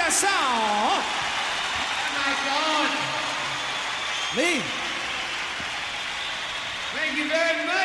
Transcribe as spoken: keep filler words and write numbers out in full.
your song. Oh my God. Me. Thank you very much.